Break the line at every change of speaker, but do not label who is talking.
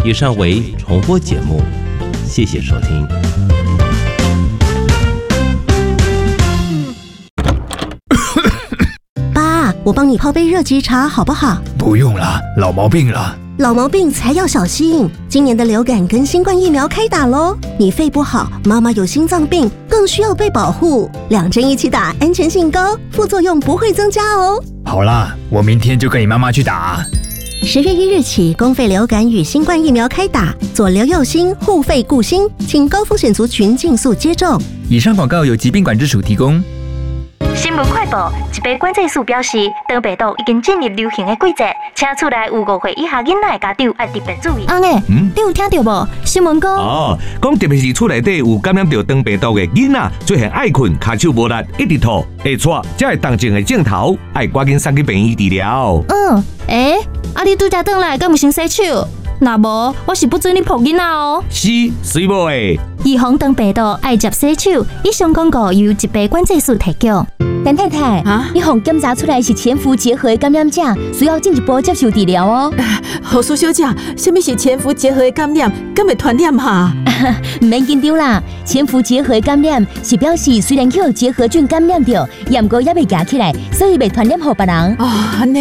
以上为重播节目，谢谢收听。
爸，我帮你泡杯热吉茶好不好？
不用了，老毛病了。
老毛病才要小心，今年的流感跟新冠疫苗开打咯，你肺不好，妈妈有心脏病，更需要被保护。2针一起打，安全性高，副作用不会增加哦。
好啦，我明天就跟你妈妈去打。
10月1日起，公费流感与新冠疫苗开打，左留右心，护肺顾心，请高风险族群尽速接种。
以上广告由疾病管制署提供。
新闻快报：一杯管制署表示，长病毒已经进入流行的季节，请厝内有5岁以下囡仔的家长要特别注意。
阿妹，你有听到无？新闻讲
讲特别是厝内底有感染到长病毒的囡仔，最近爱困、骹手无力、一直吐、会喘，才会动静的镜头，爱赶紧送去病院治疗。
你拄才转来，敢有先洗手？若无，我是不准你抱囡仔哦。
是，水无的。
预防长病毒，爱接洗手。以上广告由疾病管制署提供。
陈太太，你互检查出来是潜伏结核感染者，需要进一步接受治疗哦。
何苏小姐，什么是潜伏结核感染？敢会传染哈？
唔免紧张啦，潜伏结核感染是表示虽然去结核菌感染着，但过也未夹起来，所以未传染给别人。
安尼